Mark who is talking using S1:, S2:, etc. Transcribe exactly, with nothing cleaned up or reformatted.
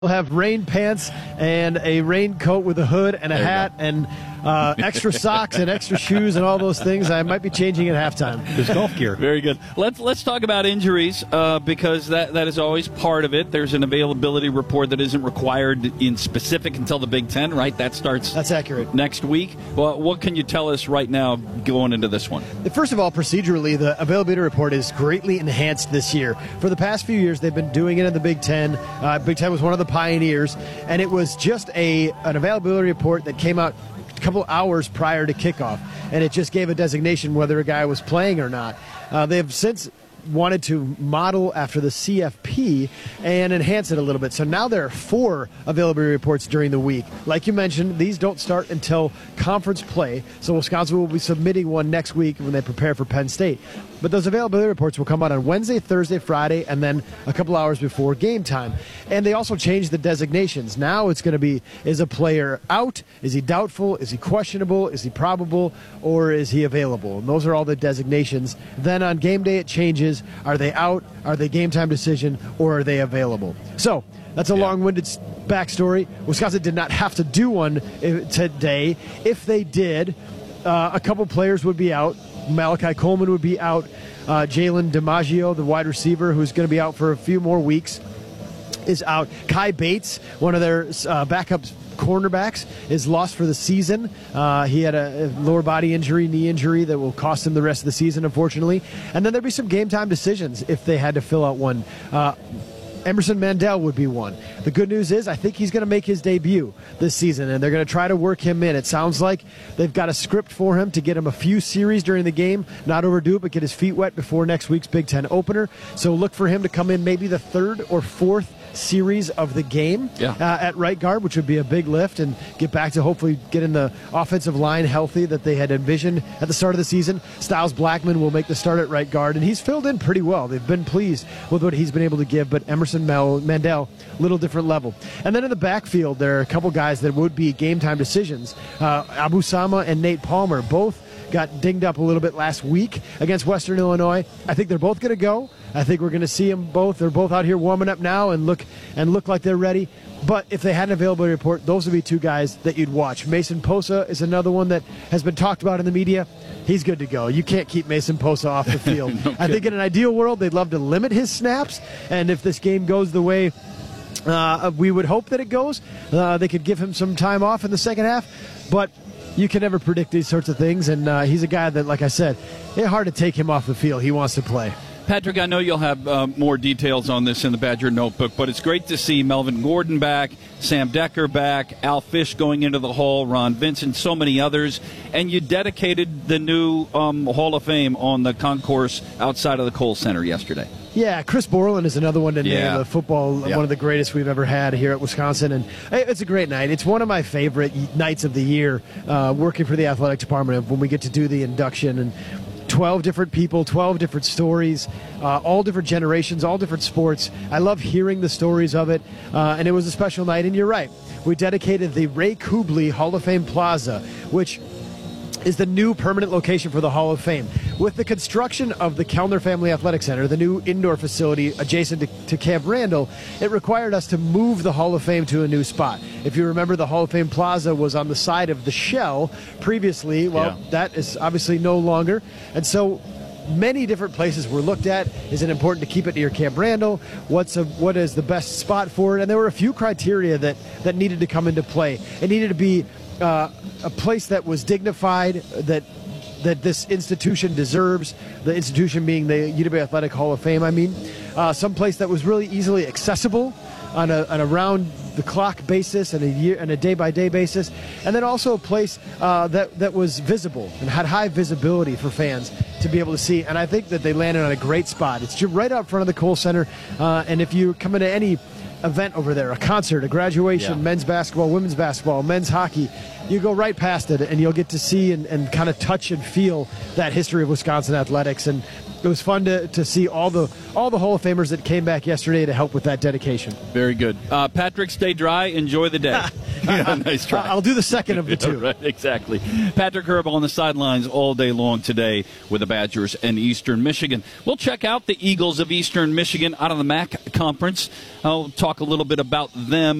S1: We'll have rain pants and a raincoat with a hood and a
S2: There you
S1: hat
S2: go.
S1: and uh, extra socks and extra shoes and all those things. I might be changing at halftime.
S3: There's golf gear.
S2: Very good. Let's let's talk about injuries uh, because that, that is always part of it. There's an availability report that isn't required in specific until the Big Ten, right? That starts
S1: That's accurate.
S2: next week. Well, what can you tell us right now going into this one?
S1: First of all, procedurally, the availability report is greatly enhanced this year. For the past few years, they've been doing it in the Big Ten. Uh, Big Ten was one of the pioneers, and it was just a an availability report that came out a couple hours prior to kickoff, and it just gave a designation whether a guy was playing or not. Uh, they have since wanted to model after the C F P and enhance it a little bit. So now there are four availability reports during the week. Like you mentioned, these don't start until conference play, so Wisconsin will be submitting one next week when they prepare for Penn State. But those availability reports will come out on Wednesday, Thursday, Friday, and then a couple hours before game time. And they also changed the designations. Now it's going to be, is a player out? Is he doubtful? Is he questionable? Is he probable? Or is he available? And those are all the designations. Then on game day it changes. Are they out? Are they game time decision? Or are they available? So that's a
S2: Yeah.
S1: long-winded backstory. Wisconsin did not have to do one today. If they did, uh, a couple players would be out. Malachi Coleman would be out. Uh, Jalen DiMaggio, the wide receiver, who's going to be out for a few more weeks, is out. Kai Bates, one of their uh, backup cornerbacks, is lost for the season. Uh, he had a, a lower body injury, knee injury that will cost him the rest of the season, unfortunately. And then there'd be some game time decisions if they had to fill out one. Uh, Emerson Mandel would be one. The good news is I think he's going to make his debut this season, and they're going to try to work him in. It sounds like they've got a script for him to get him a few series during the game, not overdo it, but get his feet wet before next week's Big Ten opener. So look for him to come in maybe the third or fourth series of the game
S2: Yeah.
S1: uh, at right guard, which would be a big lift, and get back to hopefully getting the offensive line healthy that they had envisioned at the start of the season. Styles Blackman will make the start at right guard, and he's filled in pretty well. They've been pleased with what he's been able to give, but Emerson Mel- Mandel, little different level. And then in the backfield, there are a couple guys that would be game time decisions. Uh, Abu Sama and Nate Palmer both got dinged up a little bit last week against Western Illinois. I think they're both going to go. I think we're going to see them both. They're both out here warming up now and look and look like they're ready. But if they had an availability report, those would be two guys that you'd watch. Mason Posa is another one that has been talked about in the media. He's good to go. You can't keep Mason Posa off the field.
S2: No
S1: I think in an ideal world, they'd love to limit his snaps. And if this game goes the way uh, we would hope that it goes, uh, they could give him some time off in the second half. But you can never predict these sorts of things, and uh, he's a guy that, like I said, it's hard to take him off the field. He wants to play.
S2: Patrick, I know you'll have uh, more details on this in the Badger Notebook, but it's great to see Melvin Gordon back, Sam Decker back, Al Fish going into the Hall, Ron Vincent, so many others, and you dedicated the new um, Hall of Fame on the concourse outside of the Kohl Center yesterday.
S1: Yeah, Chris Borland is another one to
S2: Yeah.
S1: name. The football,
S2: Yeah.
S1: one of the greatest we've ever had here at Wisconsin, and hey, it's a great night. It's one of my favorite nights of the year, uh, working for the athletic department, when we get to do the induction and twelve different people, twelve different stories, uh, all different generations, all different sports. I love hearing the stories of it, uh, and it was a special night. And you're right, we dedicated the Ray Kubley Hall of Fame Plaza, which is the new permanent location for the Hall of Fame. With the construction of the Kellner Family Athletic Center, the new indoor facility adjacent to, to Camp Randall, it required us to move the Hall of Fame to a new spot. If you remember, the Hall of Fame Plaza was on the side of the shell previously. Well,
S2: Yeah.
S1: that is obviously no longer. And so many different places were looked at. Is it important to keep it near Camp Randall? What's a, what is the best spot for it? And there were a few criteria that, that needed to come into play. It needed to be uh, a place that was dignified, that that this institution deserves, the institution being the U W A Athletic Hall of Fame, I mean. Uh, some place that was really easily accessible on a, on a round-the-clock basis and a year and a day-by-day basis, and then also a place uh, that, that was visible and had high visibility for fans to be able to see. And I think that they landed on a great spot. It's just right out front of the Kohl Center, uh, and if you come into any event over there, a concert, a graduation,
S2: Yeah.
S1: men's basketball, women's basketball, men's hockey, you go right past it and you'll get to see and, and kind of touch and feel that history of Wisconsin athletics. And it was fun to, to see all the all the Hall of Famers that came back yesterday to help with that dedication.
S2: Very good. Uh, Patrick, stay dry. Enjoy the day. Yeah, nice try.
S1: I'll do the second of the two.
S2: Yeah, right, exactly. Patrick Herb on the sidelines all day long today with the Badgers and Eastern Michigan. We'll check out the Eagles of Eastern Michigan out of the M A C conference. I'll talk a little bit about them